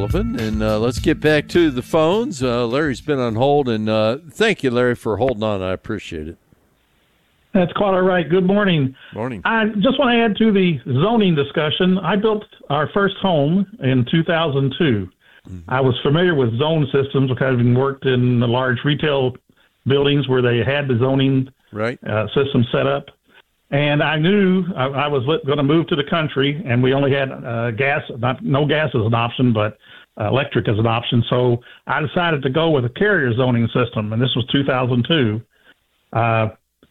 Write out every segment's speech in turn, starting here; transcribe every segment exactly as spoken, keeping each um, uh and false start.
Sullivan. And uh, let's get back to the phones. Uh, Larry's been on hold, and uh, thank you, Larry, for holding on. I appreciate it. That's quite all right. Good morning. Morning. I just want to add to the zoning discussion. I built our first home in two thousand two. Mm-hmm. I was familiar with zone systems because I've worked in the large retail buildings where they had the zoning right. uh, system set up. And I knew I, I was going to move to the country, and we only had uh, gas, not no gas as an option, but uh, electric as an option. So I decided to go with a carrier zoning system, and this was two thousand two. Uh,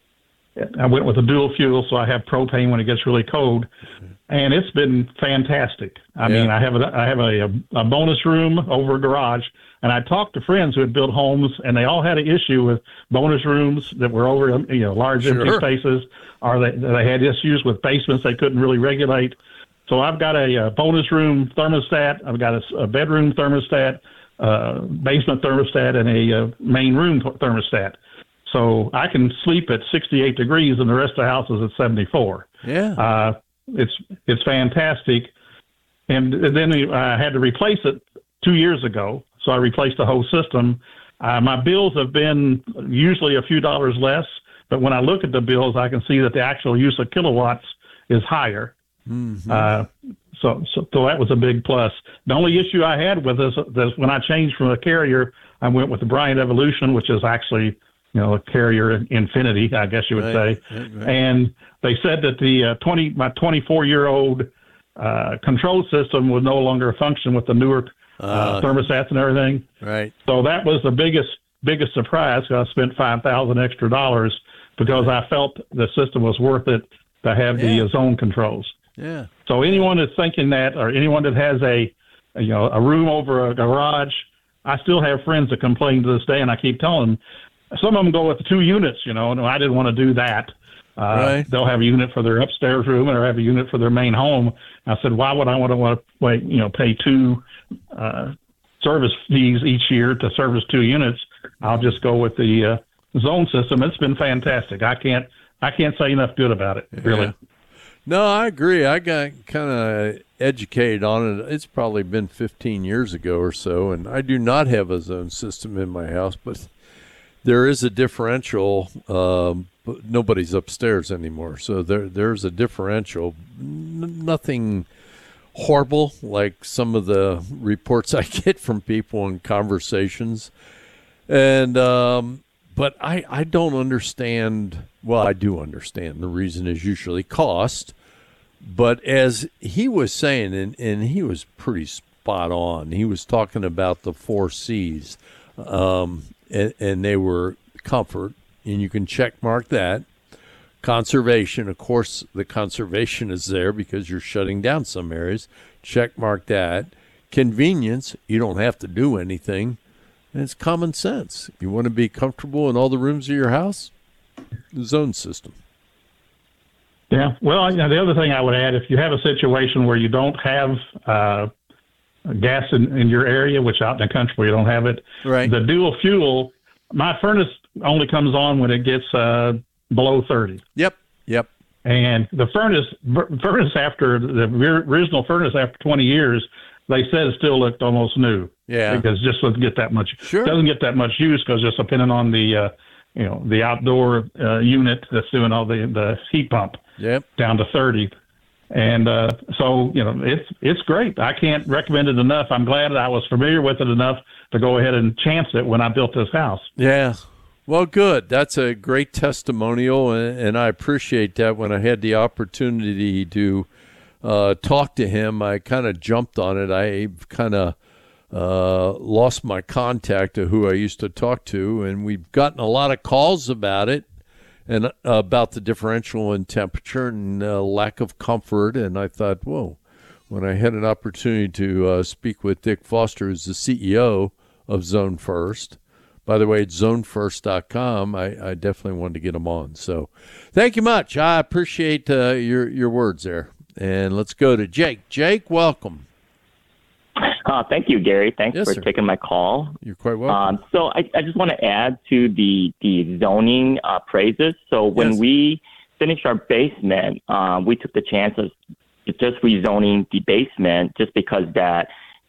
I went with a dual fuel, so I have propane when it gets really cold, and it's been fantastic. I yeah. mean, I have a I have a, a bonus room over a garage, and I talked to friends who had built homes, and they all had an issue with bonus rooms that were over you know large sure. empty spaces, or they they had issues with basements they couldn't really regulate. So I've got a, a bonus room thermostat, I've got a, a bedroom thermostat, uh, basement thermostat, and a uh, main room thermostat. So I can sleep at sixty-eight degrees, and the rest of the house is at seventy-four. Yeah, uh, it's it's fantastic. And then I had to replace it two years ago, so I replaced the whole system. Uh, my bills have been usually a few dollars less, but when I look at the bills, I can see that the actual use of kilowatts is higher. Mm-hmm. Uh, so, so so that was a big plus. The only issue I had with this is when I changed from a carrier, I went with the Bryant Evolution, which is actually you know, a carrier infinity, I guess you would right, say. right, right. And they said that the uh, twenty my twenty-four-year-old uh, control system would no longer function with the newer uh, uh, thermostats and everything. Right. So that was the biggest biggest surprise. I spent five thousand dollars extra dollars because right. I felt the system was worth it to have yeah. the uh, zone controls. Yeah. So anyone that's thinking that, or anyone that has a, a you know a room over a garage, I still have friends that complain to this day, and I keep telling them. Some of them go with the two units, you know, and I didn't want to do that. Uh, right. They'll have a unit for their upstairs room or have a unit for their main home. I said, why would I want to want to wait, you know, pay two uh, service fees each year to service two units? I'll just go with the uh, zone system. It's been fantastic. I can't, I can't say enough good about it, really. Yeah. No, I agree. I got kind of educated on it. It's probably been fifteen years ago or so, and I do not have a zone system in my house, but there is a differential, um, but nobody's upstairs anymore. So there, there's a differential. N- nothing horrible like some of the reports I get from people in conversations. And um, but I, I don't understand. Well, I do understand. The reason is usually cost. But as he was saying, and, and he was pretty spot on, he was talking about the four C's. Um, And, and they were comfort, and you can check mark that. Conservation, of course, the conservation is there because you're shutting down some areas. Check mark that. Convenience, you don't have to do anything. And it's common sense. You want to be comfortable in all the rooms of your house? The zone system. Yeah. Well, you know, the other thing I would add, if you have a situation where you don't have uh, gas in, in your area, which out in the country where you don't have it, right. the dual fuel, my furnace only comes on when it gets uh, below thirty. Yep, yep. And the furnace, furnace after the original furnace after twenty years, they said it still looked almost new. Yeah, because it just doesn't get that much. Sure, doesn't get that much use because just depending on the uh, you know the outdoor uh, unit that's doing all the the heat pump. Yep, down to thirty. And uh, so, you know, it's it's great. I can't recommend it enough. I'm glad that I was familiar with it enough to go ahead and chance it when I built this house. Yeah. Well, good. That's a great testimonial, and, and I appreciate that. When I had the opportunity to uh, talk to him, I kind of jumped on it. I kind of uh, lost my contact to who I used to talk to, and we've gotten a lot of calls about it. And uh, about the differential in temperature and uh, lack of comfort. And I thought, whoa, when I had an opportunity to uh, speak with Dick Foster, who's the C E O of Zone First. By the way, it's zone first dot com. I, I definitely wanted to get him on. So thank you much. I appreciate uh, your, your words there. And let's go to Jake. Jake, welcome. Uh, thank you, Gary. Thanks yes, for sir. taking my call. You're quite welcome. Um, so I, I just want to add to the, the zoning uh, praises. So when yes. we finished our basement, um, we took the chance of just rezoning the basement just because that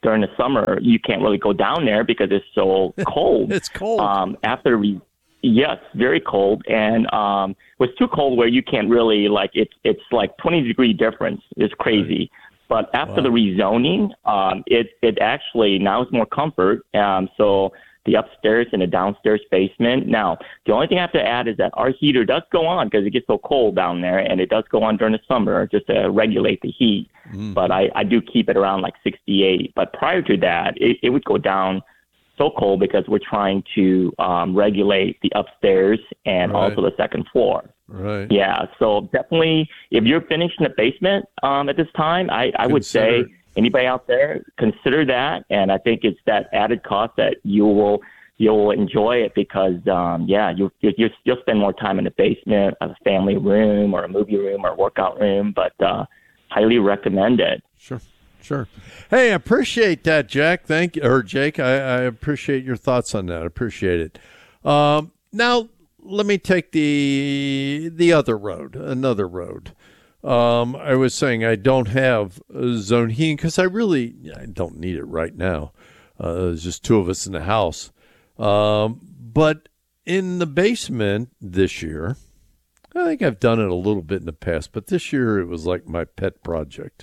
during the summer, you can't really go down there because it's so cold. It's cold. Um, after we, yes, very cold, and um, it was too cold where you can't really like it's it's like twenty degree difference. It's crazy. But after wow. the rezoning, um, it it actually now is more comfort. Um, so the upstairs and the downstairs basement. Now, the only thing I have to add is that our heater does go on because it gets so cold down there, and it does go on during the summer just to regulate the heat. Mm. But I, I do keep it around like sixty-eight. But prior to that, it, it would go down so cold because we're trying to um, regulate the upstairs and right. also the second floor. Right. Yeah. So definitely, if you're finishing the basement um, at this time, I, I would say anybody out there, consider that. And I think it's that added cost that you will you'll enjoy it because, um, yeah, you, you, you'll spend more time in the basement, a family room or a movie room or a workout room. But uh, highly recommend it. Sure. Sure. Hey, I appreciate that, Jack. Thank you. Or Jake, I, I appreciate your thoughts on that. I appreciate it. Um, now, let me take the the other road, another road. Um, I was saying I don't have zone heating because I really I don't need it right now. Uh, there's just two of us in the house. Um, but in the basement this year, I think I've done it a little bit in the past, but this year it was like my pet project.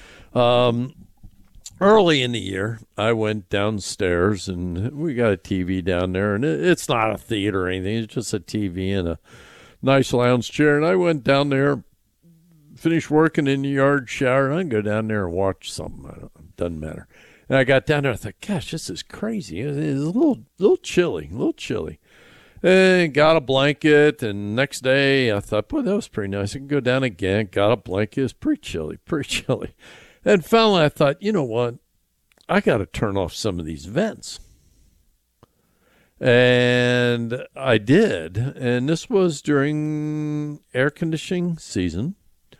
Um, early in the year, I went downstairs and we got a T V down there, and it, it's not a theater or anything. It's just a T V and a nice lounge chair. And I went down there, finished working in the yard, showered, and I go down there and watch something. I don't, it doesn't matter. And I got down there, I thought, gosh, this is crazy. It was, it was a little, little chilly, a little chilly. And got a blanket, and next day I thought, boy, that was pretty nice. I can go down again, got a blanket. It's pretty chilly, pretty chilly. And finally I thought, you know what? I got to turn off some of these vents. And I did. And this was during air conditioning season.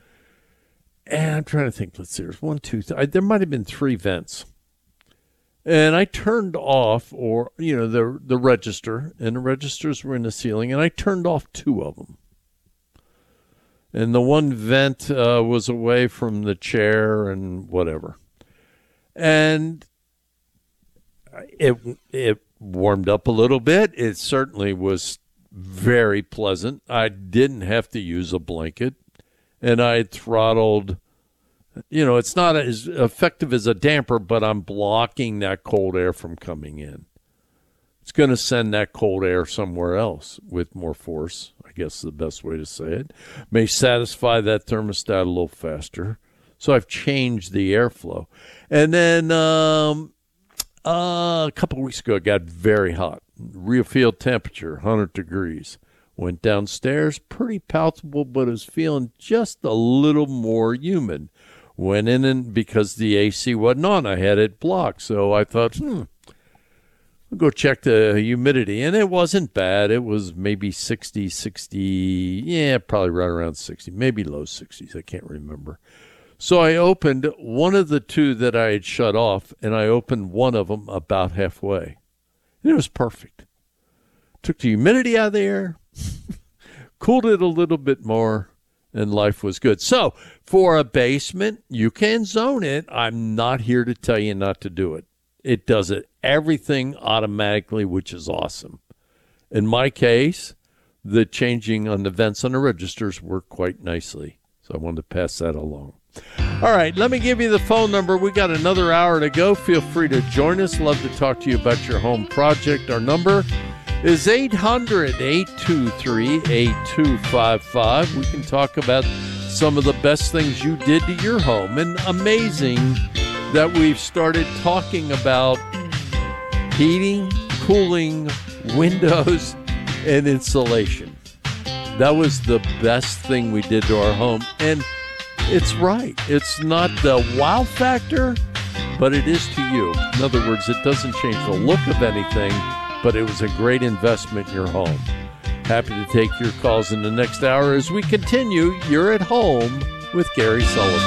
And I'm trying to think, let's see, there's one, two, three. There might have been three vents. And I turned off, or, you know, the the register, and the registers were in the ceiling, and I turned off two of them. And the one vent uh, was away from the chair and whatever. And it it warmed up a little bit. It certainly was very pleasant. I didn't have to use a blanket. And I throttled, you know, it's not as effective as a damper, but I'm blocking that cold air from coming in. It's going to send that cold air somewhere else with more force, I guess is the best way to say it. May satisfy that thermostat a little faster. So I've changed the airflow. And then um, uh, a couple of weeks ago, it got very hot. Real field temperature, one hundred degrees. Went downstairs, pretty palpable, but it was feeling just a little more humid. Went in, and because the A C wasn't on, I had it blocked. So I thought, hmm, I'll go check the humidity. And it wasn't bad. It was maybe sixty, sixty, yeah, probably right around sixty, maybe low sixties. I can't remember. So I opened one of the two that I had shut off, and I opened one of them about halfway. And it was perfect. Took the humidity out of the air, cooled it a little bit more, and life was good. So for a basement, you can zone it. I'm not here to tell you not to do it. It does it everything automatically, which is awesome. In my case, the changing on the vents on the registers work quite nicely. So I wanted to pass that along. All right, let me give you the phone number. We got another hour to go. Feel free to join us. Love to talk to you about your home project. Our number is eight hundred, eight two three, eight two five five. We can talk about some of the best things you did to your home. And amazing that we've started talking about heating, cooling, windows, and insulation. That was the best thing we did to our home. And it's right. It's not the wow factor, but it is to you. In other words, it doesn't change the look of anything, but it was a great investment in your home. Happy to take your calls in the next hour as we continue. You're at Home with Gary Sullivan.